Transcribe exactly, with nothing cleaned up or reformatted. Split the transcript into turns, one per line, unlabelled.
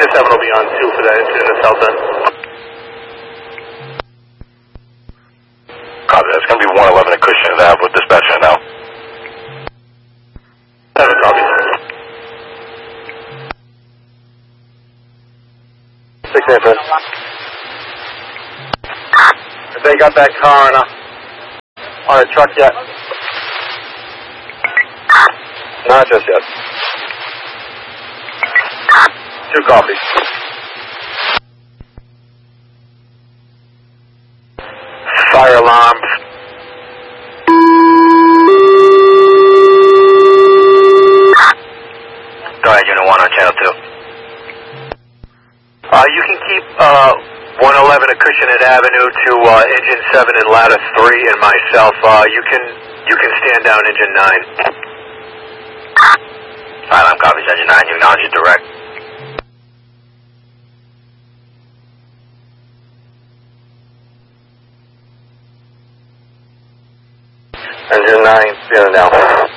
Engine seven will be on two for that incident at South End.
Copy, that's going to be one eleven at Cushing Ave with dispatcher now.
seven, copy.
six eight, Fred. Have they got that car on a, on a truck yet? Not just yet. Two copies. Fire alarm.
Go ahead, Unit one on channel two.
Uh, you can keep uh, one eleven at Cushionette Avenue to uh, engine seven and ladder three and myself. Uh, you can you can stand down engine nine.
Silent copies, engine nine, you acknowledge it direct.
Engine nine, stand down.